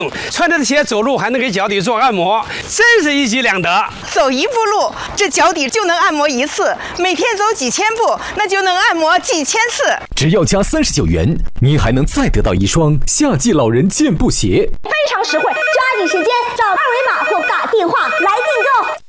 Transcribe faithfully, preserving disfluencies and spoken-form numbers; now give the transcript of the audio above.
穿着鞋走路还能给脚底做按摩，真是一举两得。 走一步路，这脚底就能按摩一次；每天走几千步，那就能按摩几千次。 只要加三十九元，你还能再得到一双夏季老人健步鞋， 非常实惠。抓紧时间，扫二维码或打电话来订购。